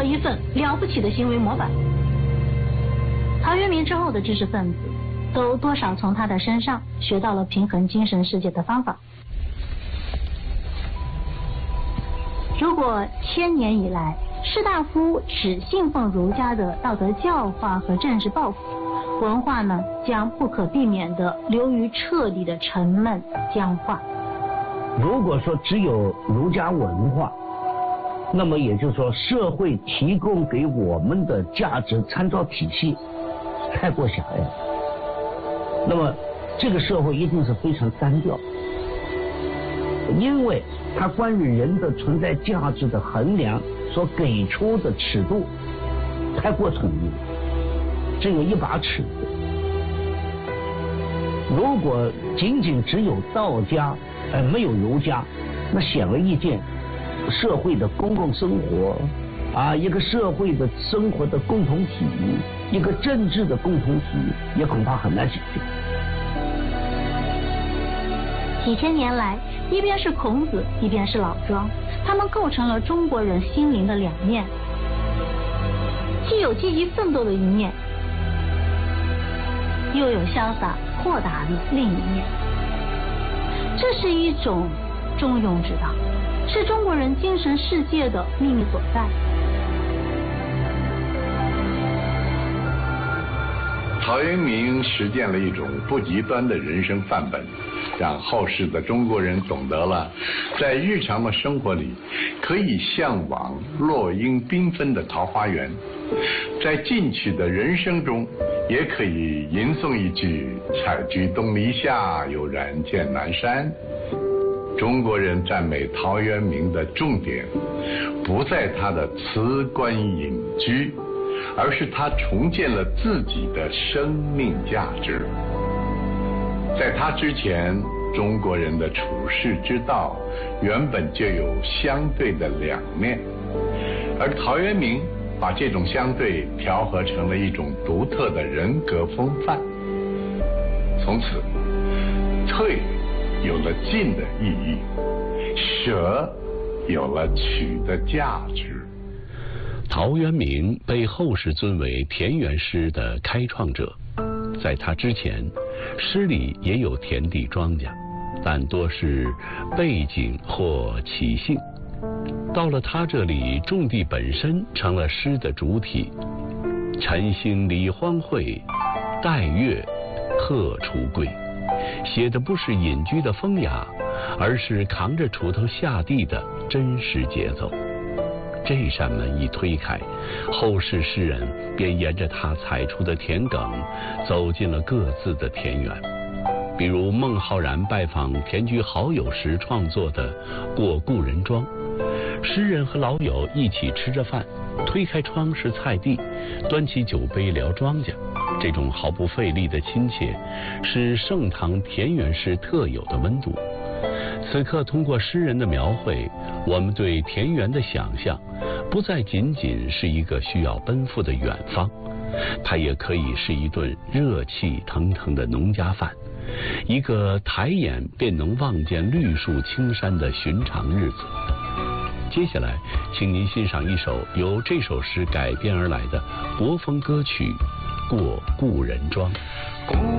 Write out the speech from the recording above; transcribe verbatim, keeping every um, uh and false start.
一份了不起的行为模板。陶渊明之后的知识分子都多少从他的身上学到了平衡精神世界的方法。如果千年以来士大夫只信奉儒家的道德教化和政治抱负，文化呢将不可避免地流于彻底的沉闷僵化。 如果说只有儒家文化，那么也就是说社会提供给我们的价值参照体系太过狭隘，那么这个社会一定是非常单调，因为它关于人的存在价值的衡量所给出的尺度太过统一，只有一把尺。如果仅仅只有道家而没有儒家，那显而易见，社会的公共生活啊，一个社会的生活的共同体，一个政治的共同体，也恐怕很难解决。 几千年来，一边是孔子，一边是老庄，他们构成了中国人心灵的两面，既有积极奋斗的一面，又有潇洒豁达的另一面。这是一种中庸之道，是中国人精神世界的秘密所在。 陶渊明实践了一种不极端的人生范本，让后世的中国人懂得了在日常的生活里可以向往落英缤纷的桃花源，在进取的人生中也可以吟诵一句采菊东篱下，悠然见南山。中国人赞美陶渊明的重点不在他的辞官隐居，而是他重建了自己的生命价值。在他之前，中国人的处世之道原本就有相对的两面，而陶渊明把这种相对调和成了一种独特的人格风范。从此，退有了进的意义，舍有了取的价值。 陶渊明被后世尊为田园诗的开创者，在他之前，诗里也有田地庄稼，但多是背景或起兴。到了他这里，种地本身成了诗的主体。晨兴理荒秽，带月荷锄归，写的不是隐居的风雅，而是扛着锄头下地的真实节奏。这扇门一推开，后世诗人便沿着他踩出的田埂走进了各自的田园。比如孟浩然拜访田居好友时创作的《过故人庄》，诗人和老友一起吃着饭，推开窗是菜地，端起酒杯聊庄稼。这种毫不费力的亲切，是盛唐田园诗特有的温度。此刻通过诗人的描绘，我们对田园的想象不再仅仅是一个需要奔赴的远方，它也可以是一顿热气腾腾的农家饭，一个抬眼便能望见绿树青山的寻常日子。接下来请您欣赏一首由这首诗改编而来的国风歌曲《过故人庄》。